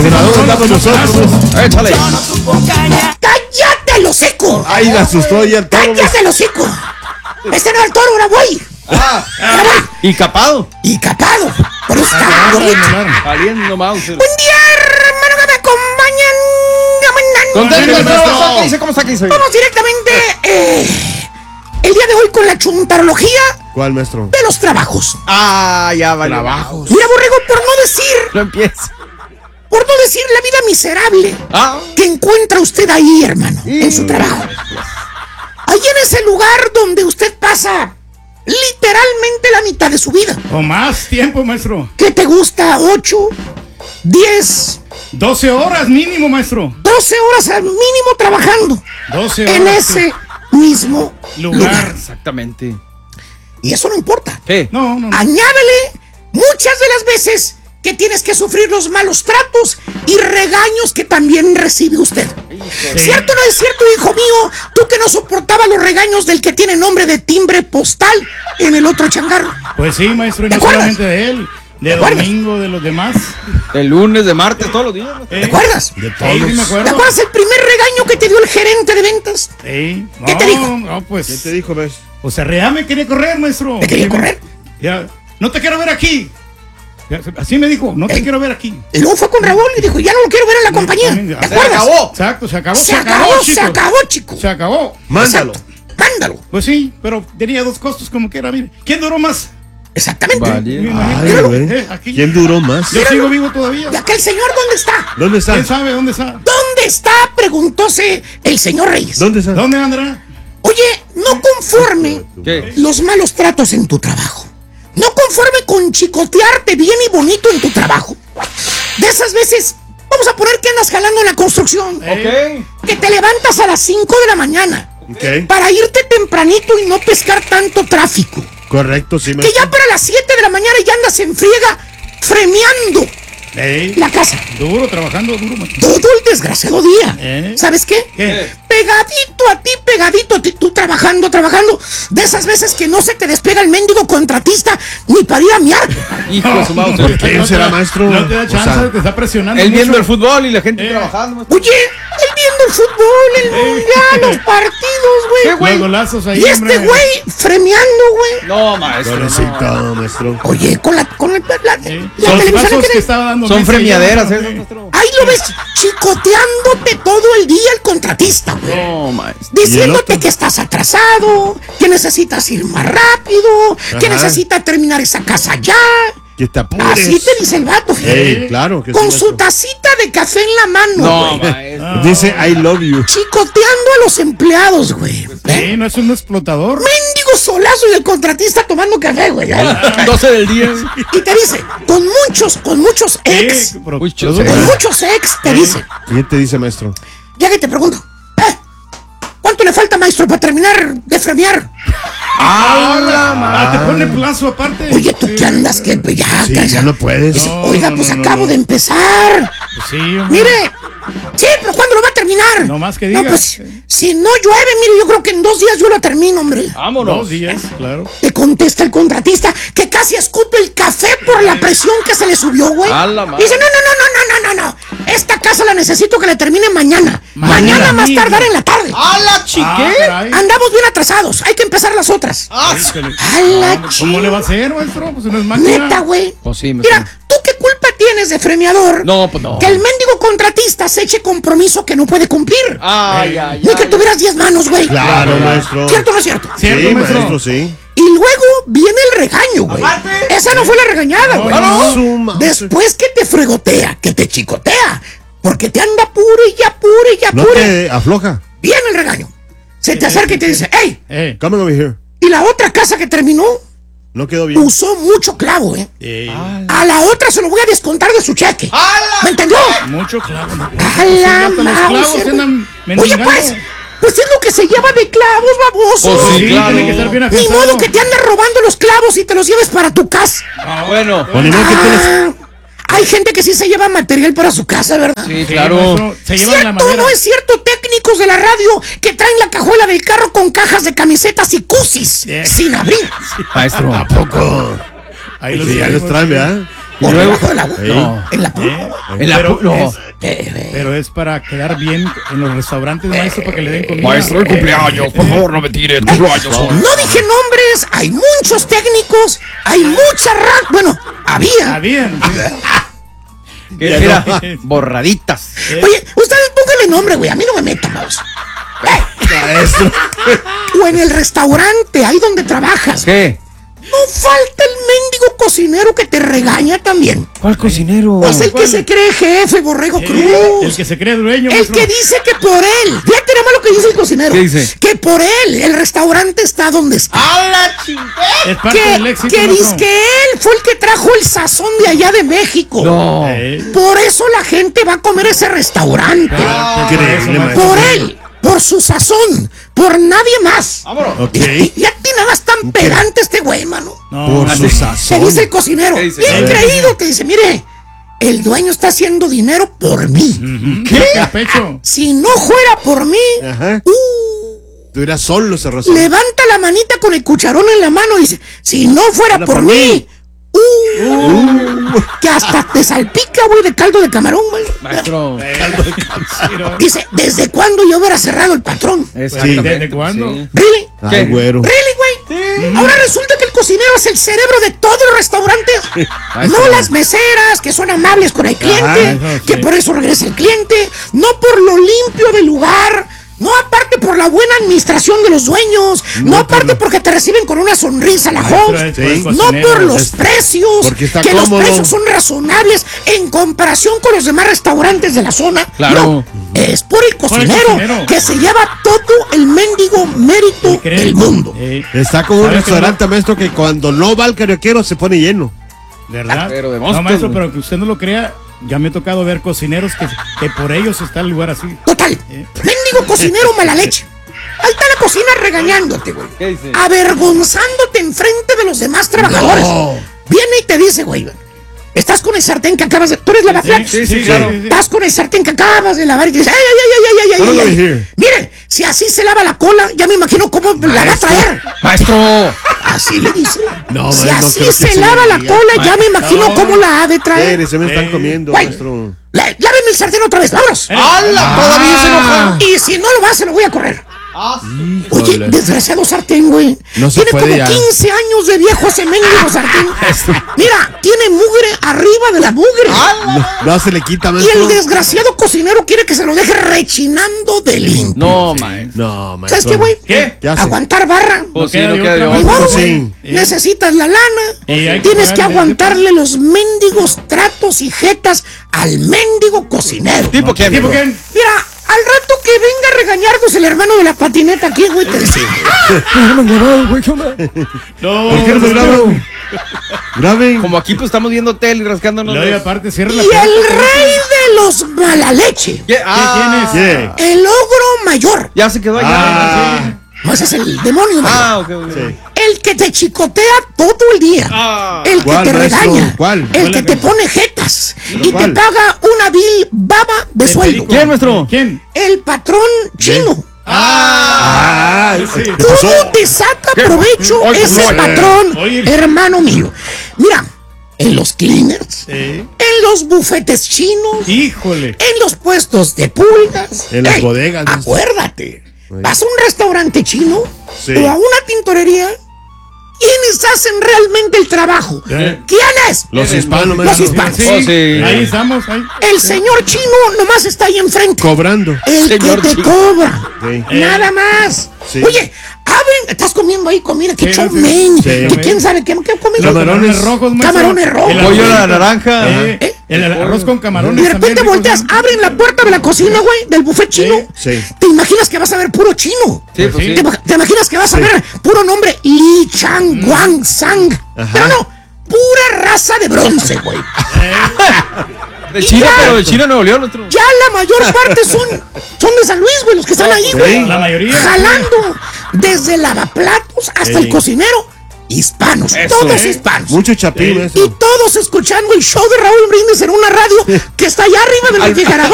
Gobernador andamos nosotros. Échale. ¡Cállate el hocico! Ay, la asustó ya el toro. ¡Cállate el hocico! Este no es el toro, ahora voy. Ahora voy. Y capado. Y capado. Por eso está bonito. Valiendo mouse. Buen día, hermano, que me acompañan. Contento, ¿cómo está? Vamos directamente el día de hoy con la chuntarología ¿Cuál, maestro? de los trabajos. Ya vale. Trabajos. Mira, borrego, por no No empieza. decir la vida miserable que encuentra usted ahí, hermano, en su trabajo. Ahí en ese lugar donde usted pasa literalmente la mitad de su vida. O más tiempo, maestro. ¿Qué te gusta? ¿8? ¿10? 12 horas mínimo, maestro. 12 horas al mínimo trabajando 12 horas. en ese mismo lugar. Exactamente. Y eso no importa. ¿Qué? No. Añádele muchas de las veces que tienes que sufrir los malos tratos y regaños que también recibe usted. ¿Cierto o no es cierto, hijo mío? Tú que no soportabas los regaños del que tiene nombre de timbre postal en el otro changarro. Pues sí, maestro, y no solamente de él. De domingo, de los demás. El lunes, de martes, todos los días. ¿Te acuerdas? De Sí, todos. sí me acuerdo. ¿Te acuerdas el primer regaño que te dio el gerente de ventas? Sí. ¿Qué te dijo? No, pues. ¿Qué te dijo, ves? O sea, ya me quería correr, maestro. ¿Te quería correr? Ya. No te quiero ver aquí. Ya, así me dijo, no te quiero ver aquí. Y luego fue con Raúl y dijo, ya no lo quiero ver en la compañía. ¿Te Se acuerdas? acabó. Exacto, se acabó. Se acabó, chico. Se acabó. Mándalo. Mándalo. Pues sí, pero tenía dos costos como que era, mire. ¿Quién duró más? Exactamente. Vale. Me imagino. Ay, güey. Aquí. ¿Quién duró más? Yo sigo vivo todavía. ¿Y aquel señor dónde está? ¿Dónde está? ¿Quién sabe dónde está? ¿Dónde está? Preguntóse el señor Reyes. ¿Dónde está? ¿Dónde andará? Oye, no conforme ¿Qué? los malos tratos en tu trabajo. No conforme con chicotearte bien y bonito en tu trabajo. De esas veces, vamos a poner que andas jalando en la construcción. Ok. Que te levantas a las 5 de la mañana Ok. para irte tempranito y no pescar tanto tráfico. Correcto, sí, Que maestro. ya para las 7 de la mañana ya andas en friega fremeando la casa. Duro, trabajando duro, maestro. Todo el desgraciado día. ¿Sabes qué? ¿Qué? Pegadito a ti, tú trabajando. De esas veces que no se te despega el mendigo contratista ni para ir a miar. Hijo de su mouse. ¿Por qué será, maestro? No te da O chance, sea, te está presionando. Él viendo mucho. el fútbol y la gente trabajando. maestro. Oye, él viendo el fútbol, el mundial, los partidos, ¿Qué, güey. güey? Los golazos ahí, Y este hombre. güey fremeando, güey. No, maestro. Pobrecito, maestro. Oye, con la Los televisión pasos que que estaba dando Son Messi, fremiaderas, ya, maestro. ahí lo ves chicoteándote todo el día el contratista, güey. No, maestro. Diciéndote que estás atrasado, que necesitas ir más rápido, que Ajá. necesitas terminar esa casa ya. Que te apures. Así te dice el vato. Ey, claro que sí, Con su maestro. tacita de café en la mano, No, güey. maestro. Dice I love you. Chicoteando a los empleados, güey. Sí, no es un explotador. Mendigo solazo y el contratista tomando café, güey. 12 del día. Y te dice, con muchos ex, Uy, chulo. con muchos ex, te dice. ¿Qué te dice, maestro? Ya que te pregunto, ¿cuánto le falta, maestro, para terminar de fremear? Te pone plazo aparte. Oye, ¿tú qué andas? Que ya, Sí, que ya no puedes. Dice, No, oiga, no, pues no, acabo no. de empezar. Pues sí, hombre. Mire, sí, pero ¿cuándo lo va a terminar? No más que No, diga. pues, si no llueve, mire, yo creo que en 2 días yo lo termino, hombre. Vámonos. 2 días, claro. Le contesta el contratista que casi escupe el café por la presión que se le subió, güey. A la madre. Dice, no. Esta casa la necesito que la termine mañana. Mañana más mismo. tardar en la tarde. ¡A la chiqué! caray. Andamos bien atrasados, hay que empezar las otras. A la ¿Cómo le va a hacer, maestro? Pues no es máquina. Neta, güey. Pues sí, Mira, ¿tú qué culpa tienes de fremeador? No, pues no. Que el mendigo contratista se eche compromiso que no puede cumplir. Ay, ay, Ni que ay. tuvieras 10 manos, güey. Claro, maestro. ¿Cierto o no es cierto? Cierto, Sí, maestro. maestro, sí. Y luego viene el regaño, güey. Esa no fue la regañada, güey. Su madre. Después que te fregotea, que te chicotea, porque te anda apure y No apure. te afloja. Viene el regaño. Se te acerca y te dice, hey, Come over here. y la otra casa que terminó No quedó bien. usó mucho clavo, A la otra se lo voy a descontar de su cheque. ¿Me entendió? Mucho clavo. A la Hasta los clavos Mauser, andan Oye, mendigando. pues es lo que se lleva de clavos, baboso. Pues Sí, claro. tiene que estar bien Ni afianzado. modo que te andes robando los clavos y te los lleves para tu casa. Bueno. O ni modo que tienes. Hay gente que sí se lleva material para su casa, ¿verdad? Sí, Sí, claro. maestro, se llevan la ¿Cierto o madera. no es cierto, técnicos de la radio que traen la cajuela del carro con cajas de camisetas y cusis sin abrir? Maestro. ¿A poco? Ahí Sí, ya los traen, ¿verdad? Y Por luego- debajo de la boca. No. En la En la Pero no. es- Pero es para quedar bien en los restaurantes, maestro, para que le den comida. Maestro de cumpleaños, por favor, no me tire el cumpleaños. No dije nombres, hay muchos técnicos, hay mucha bueno, había. Habían. ¿Qué era? Borraditas. Oye, ustedes pónganle nombre, güey, a mí no me metan, vamos. Maestro. O en el restaurante, ahí donde trabajas. ¿Qué? No falta el mendigo cocinero que te regaña también. ¿Cuál cocinero? Pues el que se cree jefe, Borrego El Cruz. que se cree dueño. El maestro. que dice que por él, fíjate nada más lo que dice el cocinero. ¿Qué dice? Que por él el restaurante está donde está. Es parte del éxito. Que dice maestro. que él fue el que trajo el sazón de allá de México. No. Por eso la gente va a comer ese restaurante. Increíble, maestro. Por él, por su sazón, por nadie más. Ok. Y a ti nada más tan pedante este güey, mano. No, Por su Te sazón. dice el cocinero. ¿Qué dice? Bien creído, te dice, mire, el dueño está haciendo dinero por mí. ¿Qué? El pecho. Si no fuera por mí, Ajá. Tú eras solo ese razón. levanta la manita con el cucharón en la mano y dice, si no fuera por mí, que hasta te salpica, güey, de caldo de camarón, güey. Maestro. Dice, ¿desde cuándo yo hubiera cerrado el patrón? Exactamente. ¿Desde cuándo? Sí. ¿Really? Ay, ¿Qué? güero. ¿Really, güey? Ahora resulta que el cocinero es el cerebro de todos los restaurantes. Maestro. No las meseras, que son amables con el cliente, eso que sí. por eso regresa el cliente. No por lo limpio del lugar. No aparte por la buena administración de los dueños. No aparte porque te reciben con una sonrisa la Maestro, host. es por el Sí. No cocinero. por los precios, porque está que cómodo. los precios son razonables en comparación con los demás restaurantes de la zona. Claro. No, es por el cocinero, cocinero. que se lleva todo el mendigo mérito del mundo. Está como un ¿Sabe que restaurante, maestro, que cuando no va el carioquero se pone lleno. ¿Verdad? Pero de no, Boston. maestro, pero que usted no lo crea, ya me ha tocado ver cocineros que por ellos está el lugar así. Total, mendigo cocinero mala leche. Ahí está la cocina regañándote, güey. ¿Qué dice? Avergonzándote enfrente de los demás trabajadores. No. Viene y te dice, güey, estás con el sartén que acabas de... ¿Tú eres lavaflaps? Sí, claro. Estás con el sartén que acabas de lavar y dices, ay. Follow me here. Mire, si así se lava la cola, ya me imagino cómo la va a traer. Maestro. Así le dice. No, si maestro, así creo que se sí lava le la diga. cola, ya me imagino No. cómo la ha de traer. Se me están comiendo, Güey. maestro. Láveme el sartén otra vez, vámonos. ¡Hala! Todavía se enoja. Y si no lo va, se lo voy a correr. Oye, Híjole. desgraciado sartén, güey. No se Tiene puede como ya. 15 años de viejo ese mendigo sartén. Mira, tiene mugre arriba de la mugre. No se le quita, Y el maestro. desgraciado cocinero quiere que se lo deje rechinando de limpio. No, maestro. No, maestro. ¿Sabes qué, güey? ¿Qué? ¿Qué hace? Aguantar barra. Pues sí, queda no de queda de otra, Ni otra. modo, sí. güey. Necesitas la lana. Y hay que Tienes que pagarle. aguantarle los mendigos tratos y jetas al mendigo cocinero. ¿Tipo qué, ¿Tipo amigo? quién? Mira, al rato que venga a regañarnos el hermano de la patineta aquí, güey, te decimos. No, ¿Por qué no me graban? Graben. Como aquí pues estamos viendo tele y rascándonos. Luego, y aparte, cierra Y la el puerta. rey de los mala leche, ¿Qué? Ah, ¿Quién es? Yeah. el ogro mayor. ya se quedó allá. Ah. No, ese es el demonio mayor. Ah, ok, ok. Sí. El que te chicotea todo el día. Ah. El que ¿Cuál, te maestro? regaña. ¿Cuál? El que ¿Cuál? te pone jetas. Y te cuál? paga una vil baba de sueldo. ¿Quién, maestro? ¿Quién? El patrón chino. Ah, ¿qué ¿Cómo pasó? te saca provecho Oye, ese oye. patrón, Oye. hermano mío? Mira, en los cleaners, Sí. en los bufetes chinos, Híjole. en los puestos de pulgas. En las bodegas, ¿no? Acuérdate, vas a un restaurante chino Sí. o a una tintorería. ¿Quiénes hacen realmente el trabajo? ¿Eh? ¿Quiénes? Los hispanos, Los maestro. hispanos. Sí, Oh, sí. ahí estamos. Ahí. El señor chino nomás está ahí enfrente. Cobrando. El Señor que te chino. cobra. Sí. Nada más. Sí. Oye, abren, estás comiendo ahí comida, que Sí, chow sí. mein. Sí. ¿Quién sabe qué comes? Los Camarones rojos, maestro. Camarones rojos. El Pollo a la arrocito. naranja. ¿Eh? El arroz con camarones. Y de repente también, volteas, rico, abren la puerta de la cocina, güey, del buffet chino. Sí. Te imaginas que vas a ver puro chino. Sí, pues sí. Te imaginas que vas a ver puro nombre Li Chang Wang Sang. Ajá. Pero no, pura raza de bronce, güey. De China, Ya. pero de China Nuevo León, nuestro. Ya la mayor parte son de San Luis, güey, los que están ahí, güey. La mayoría. Jalando desde lavaplatos hasta el Ey. cocinero. Hispanos, Eso, todos hispanos. Mucho chapín, Y maestro. todos escuchando el show de Raúl Brindis en una radio que está allá arriba del refrigerador.